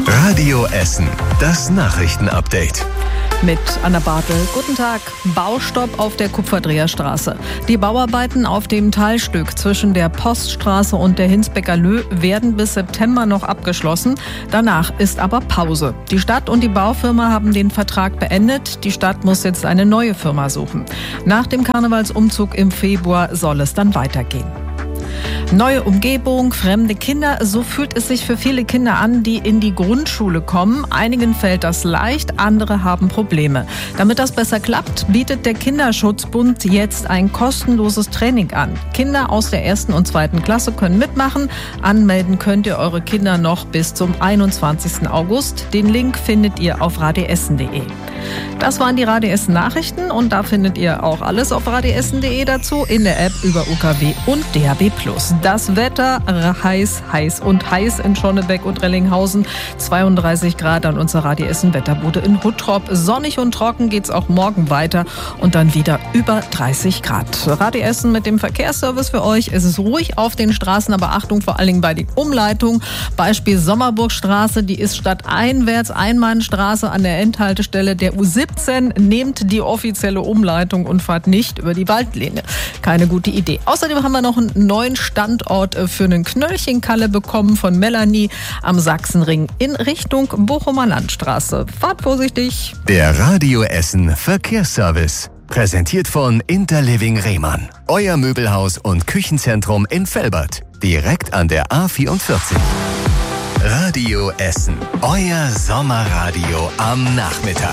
Radio Essen, das Nachrichtenupdate. Mit Anna Bartel. Guten Tag. Baustopp auf der Kupferdreherstraße. Die Bauarbeiten auf dem Teilstück zwischen der Poststraße und der Hinsbecker Löh werden bis September noch abgeschlossen. Danach ist aber Pause. Die Stadt und die Baufirma haben den Vertrag beendet. Die Stadt muss jetzt eine neue Firma suchen. Nach dem Karnevalsumzug im Februar soll es dann weitergehen. Neue Umgebung, fremde Kinder, so fühlt es sich für viele Kinder an, die in die Grundschule kommen. Einigen fällt das leicht, andere haben Probleme. Damit das besser klappt, bietet der Kinderschutzbund jetzt ein kostenloses Training an. Kinder aus der 1. und 2. Klasse können mitmachen. Anmelden könnt ihr eure Kinder noch bis zum 21. August. Den Link findet ihr auf radioessen.de. Das waren die Radio Essen Nachrichten und da findet ihr auch alles auf radioessen.de dazu, in der App über UKW und DAB+. Das Wetter heiß in Schonnebeck und Rellinghausen. 32 Grad an unserer Radio Essen Wetterbude in Huttrop. Sonnig und trocken geht's auch morgen weiter und dann wieder über 30 Grad. Radio Essen mit dem Verkehrsservice für euch. Es ist ruhig auf den Straßen, aber Achtung vor allen Dingen bei den Umleitungen. Beispiel Sommerburgstraße, die ist stadteinwärts Einbahnstraße an der Endhaltestelle der U17. Nehmt die offizielle Umleitung und fahrt nicht über die Waldlinie. Keine gute Idee. Außerdem haben wir noch einen neuen Standort für einen Knöllchenkalle bekommen von Melanie am Sachsenring in Richtung Bochumer Landstraße. Fahrt vorsichtig. Der Radio Essen Verkehrsservice. Präsentiert von Interliving Rehmann. Euer Möbelhaus und Küchenzentrum in Velbert. Direkt an der A44. Radio Essen. Euer Sommerradio am Nachmittag.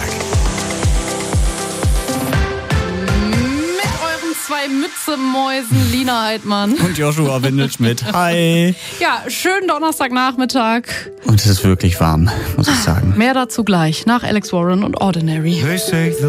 Zwei Mütze-Mäusen, Lina Heidmann. Und Joshua Windelschmidt. Hi. Ja, schönen Donnerstagnachmittag. Und es ist wirklich warm, muss ich sagen. Mehr dazu gleich nach Alex Warren und Ordinary.